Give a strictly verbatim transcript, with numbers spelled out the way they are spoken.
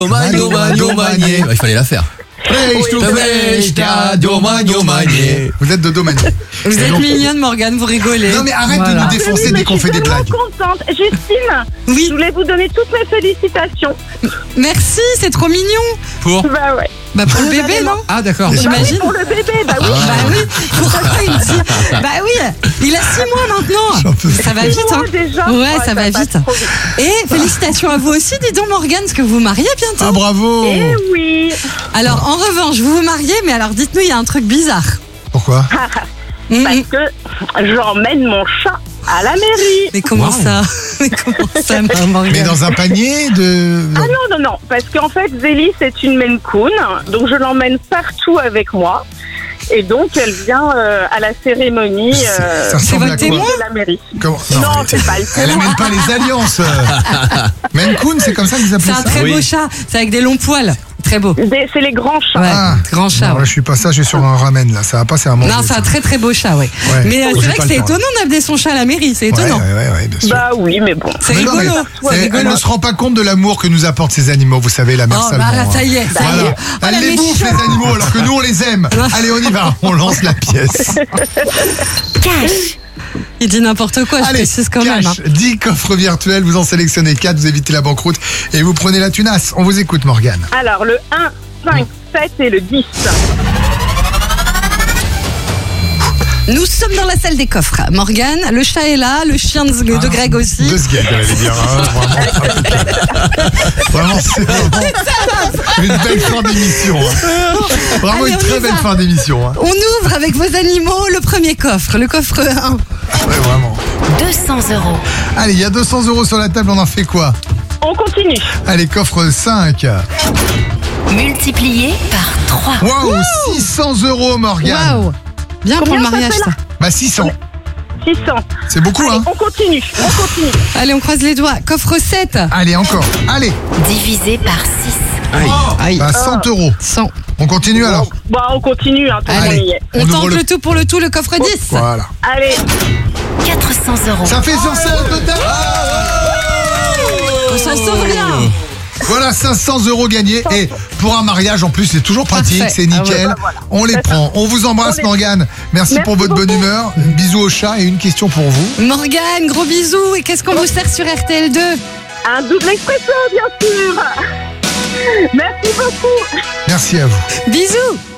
Magno, magno, magné. Il fallait la faire. Vous êtes de domaine. Vous êtes mignonne, Morgane, vous rigolez. Non mais arrête Voilà. de nous défoncer Oui, dès mais qu'on fait des blagues. Je suis tellement contente. Justine, Oui. je voulais vous donner toutes mes félicitations. Merci, c'est trop mignon. Pour Bah ouais. Bah pour le bébé, non? Ah d'accord. J'imagine. Pour le bébé, bah oui. Bah oui, pourquoi il me dit? Bah oui, il a six mois maintenant. Ça va vite, Six hein. mois déjà. Ouais, ça va passe vite. trop vite. Et félicitations à vous aussi, dis donc Morgane, parce que vous vous mariez bientôt. Ah bravo. Eh oui. Alors en revanche, vous vous mariez, mais alors dites-nous, il y a un truc bizarre. Pourquoi? Mhm. Parce que j'emmène mon chat à la mairie. Mais comment Wow. ça? Mais comment ça, ma Morgane? Mais dans un panier de... Ah non, non, non. Parce qu'en fait, Zélie, c'est une Maine Coon. Donc je l'emmène partout avec moi. Et donc, elle vient euh, à la cérémonie euh, Ça ressemble votre à témoin quoi? de la mairie. Comment? Non, arrêtez. c'est pas le Elle témoin. amène pas les alliances. Maine Coon, c'est comme ça que vous appelez C'est un ça? très beau chat, c'est avec des longs poils. Très beau. Ouais, Des- C'est les grands chats. Ah. grand chat. Non, ouais. là, je suis pas ça, je suis sur un ramen là. Ça va pas, c'est un manger. Non, c'est un ça. très très beau chat, ouais. Ouais. Mais euh, Oh, c'est j'ai vrai pas que le c'est temps, étonnant d'amener son chat à la mairie, c'est Ouais, étonnant. ouais, ouais, ouais, bien sûr. Bah oui, mais bon. C'est Mais non, rigolo. mais C'est elle, elle rigolo. ne se rend pas compte de l'amour que nous apportent ces animaux, vous savez, la mère Oh, Salmon. bah, ça y est, ça y Voilà. est. Oh, Elle la les bouffe, méchante. les animaux, alors que nous, on les aime. Allez, on y va. On lance la pièce. Cash. Il dit n'importe quoi, je Allez, précise quand même. hein. cash, dix coffres virtuels, vous en sélectionnez quatre, vous évitez la banqueroute et vous prenez la tunasse. On vous écoute, Morgane. Alors, le un, cinq, sept et le dix. Nous sommes dans la salle des coffres. Morgane, le chat est là, le chien de, de Greg aussi. Deux secondes, j'allais dire. Hein, vraiment, vraiment c'est vraiment une belle fin d'émission. Hein. Vraiment Allez, une on y très belle va. fin d'émission. Hein. On ouvre avec vos animaux le premier coffre, le coffre un. Ouais, vraiment. deux cents euros. Allez, il y a deux cents euros sur la table, on en fait quoi? On continue. Allez, coffre cinq. Multiplié par trois. Waouh, six cents euros, Morgane. Waouh. Bien pour le Combien ça mariage, fait, ça. là Bah, six cents. six cents. C'est beaucoup, Allez, hein? on continue. On continue. Allez, on croise les doigts. Coffre sept. Allez, encore. Allez. Divisé par six. Aïe. Bah, cent euros. cent. On continue alors? Bah, on continue. Hein, tout le monde Allez. y est. On, On tente ouvre le... le- tout pour le tout, le coffre dix. Voilà. Allez. quatre cents euros. Ça fait cinq cents au total. On s'en sort bien. Voilà, cinq cents euros gagnés. Et pour un mariage, en plus, c'est toujours pratique, Parfait. c'est nickel. Ah ouais. Bah, voilà. On les prend. On vous embrasse, On les- Morgane. Merci, Merci pour votre bonne beaucoup. humeur. Bisous au chat et une question pour vous. Morgane, gros bisous. Et qu'est-ce qu'on vous sert sur R T L deux? Un double expresso, bien sûr. Merci beaucoup. Merci à vous. Bisous.